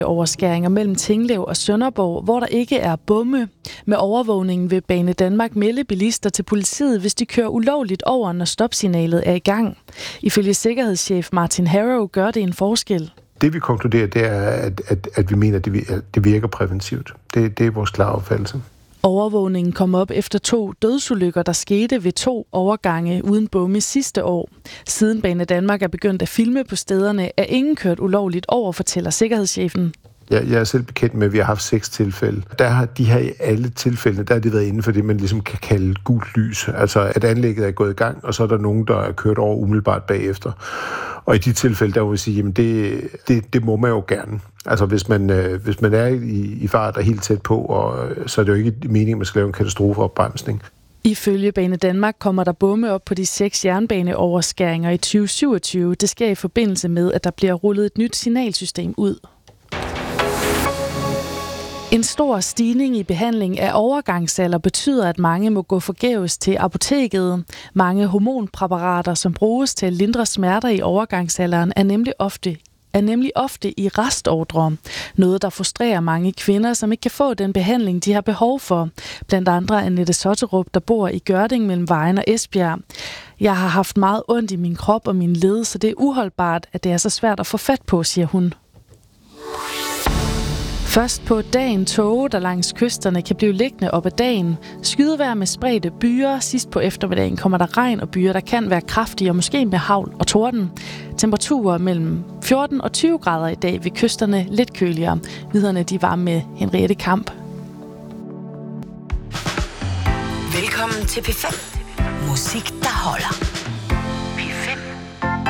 overskæringer mellem Tinglev og Sønderborg, hvor der ikke er bomme. Med overvågningen vil Banedanmark melde bilister til politiet, hvis de kører ulovligt over, når stopsignalet er i gang. Ifølge sikkerhedschef Martin Harrow gør det en forskel. Det vi konkluderer, det er, at vi mener, at det virker præventivt. Det er vores klare opfattelse. Overvågningen kom op efter 2 dødsulykker, der skete ved 2 overgange uden bomme sidste år. Siden Banedanmark er begyndt at filme på stederne, er ingen kørt ulovligt over, fortæller sikkerhedschefen. Jeg er selv bekendt med, at vi har haft 6 tilfælde. Der har de her i alle tilfældene, der har det været inden for det, man ligesom kan kalde gult lys. Altså, at anlægget er gået i gang, og så er der nogen, der er kørt over umiddelbart bagefter. Og i de tilfælde, der vil jeg sige, jamen det må man jo gerne. Altså, hvis man er i fart og helt tæt på, og så er det jo ikke meningen, at man skal lave en katastrofeopbremsning. Ifølge Banedanmark kommer der bomme op på de 6 jernbaneoverskæringer i 2027. Det sker i forbindelse med, at der bliver rullet et nyt signalsystem ud. En stor stigning i behandling af overgangsalder betyder, at mange må gå forgæves til apoteket. Mange hormonpræparater, som bruges til at lindre smerter i overgangsalderen, er nemlig ofte i restordre. Noget, der frustrerer mange kvinder, som ikke kan få den behandling, de har behov for. Blandt andre Annette Sotterup, der bor i Gørding mellem Vejen og Esbjerg. Jeg har haft meget ondt i min krop og min led, så det er uholdbart, at det er så svært at få fat på, siger hun. Først på dagen tåge, der langs kysterne kan blive liggende op ad dagen. Skydevejr med spredte byer. Sidst på eftermiddagen kommer der regn og byer, der kan være kraftige og måske med hagl og torden. Temperaturer mellem 14 og 20 grader i dag ved kysterne lidt køligere. Viderne de var med Henriette Kamp. Velkommen til P5. Musik, der holder.